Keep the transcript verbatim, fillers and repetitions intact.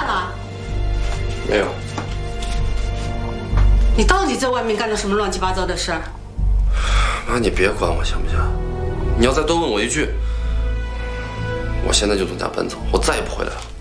了？ 没有。 你到底在外面干了什么乱七八糟的事儿？ 妈，你别管我行不行？你要再多问我一句，我现在就从家搬走，我再也不回来了。